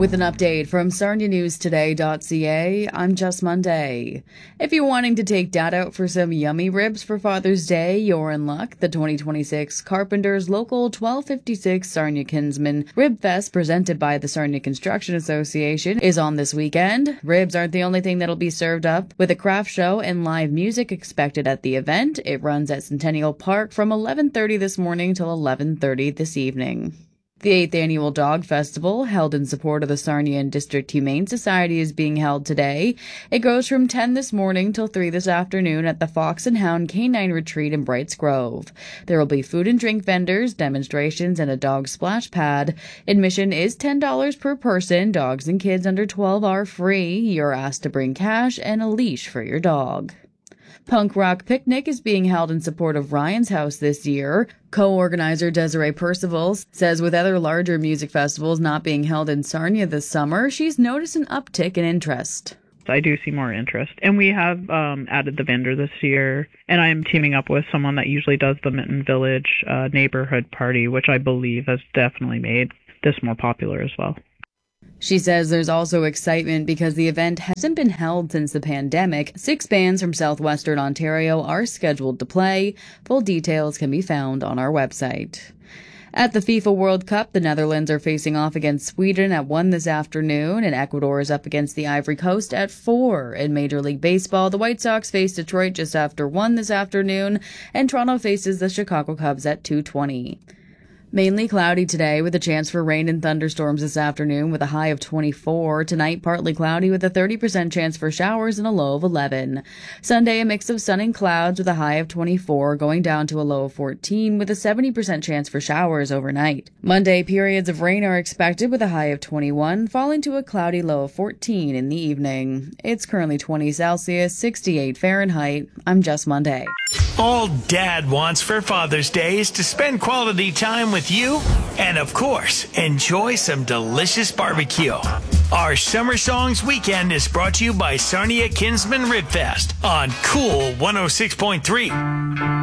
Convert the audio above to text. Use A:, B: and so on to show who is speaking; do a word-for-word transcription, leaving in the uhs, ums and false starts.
A: With an update from Sarnia News Today dot C A, I'm Just Monday. If you're wanting to take Dad out for some yummy ribs for Father's Day, you're in luck. The twenty twenty-six Carpenters Local twelve fifty-six Sarnia Kinsman Rib Fest, presented by the Sarnia Construction Association, is on this weekend. Ribs aren't the only thing that'll be served up, with a craft show and live music expected at the event. It runs at Centennial Park from eleven thirty this morning till eleven thirty this evening. The eighth Annual Dog Festival, held in support of the Sarnia and District Humane Society, is being held today. It goes from ten this morning till three this afternoon at the Fox and Hound Canine Retreat in Brights Grove. There will be food and drink vendors, demonstrations, and a dog splash pad. Admission is ten dollars per person. Dogs and kids under twelve are free. You're asked to bring cash and a leash for your dog. Punk Rock Picnic is being held in support of Ryan's House this year. Co-organizer Desiree Percival says with other larger music festivals not being held in Sarnia this summer, she's noticed an uptick in interest.
B: I do see more interest. And we have um, added the vendor this year. And I'm teaming up with someone that usually does the Minton Village uh, neighborhood party, which I believe has definitely made this more popular as well.
A: She says there's also excitement because the event hasn't been held since the pandemic. Six bands from southwestern Ontario are scheduled to play. Full details can be found on our website. At the FIFA World Cup, the Netherlands are facing off against Sweden at one this afternoon, and Ecuador is up against the Ivory Coast at four. In Major League Baseball, the White Sox face Detroit just after one this afternoon, and Toronto faces the Chicago Cubs at two twenty. Mainly cloudy today with a chance for rain and thunderstorms this afternoon with a high of twenty-four. Tonight, partly cloudy with a thirty percent chance for showers and a low of eleven. Sunday, a mix of sun and clouds with a high of twenty-four, going down to a low of fourteen with a seventy percent chance for showers overnight. Monday, periods of rain are expected with a high of twenty-one, falling to a cloudy low of fourteen in the evening. It's currently twenty Celsius, sixty-eight Fahrenheit. I'm Just Monday.
C: All Dad wants for Father's Day is to spend quality time with you and, of course, enjoy some delicious barbecue. Our Summer Songs Weekend is brought to you by Sarnia Kinsman Rib Fest on Cool one oh six point three.